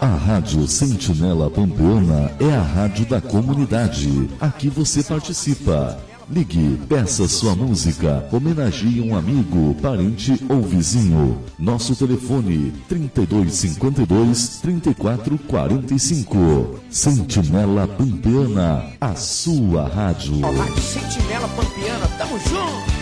A Rádio Sentinela Pampeana é a rádio da comunidade. Aqui você participa. Ligue, peça sua música, homenageie um amigo, parente ou vizinho. Nosso telefone 3252-3445. Sentinela Pampeana, a sua rádio. Rádio Sentinela Pampeana, tamo junto!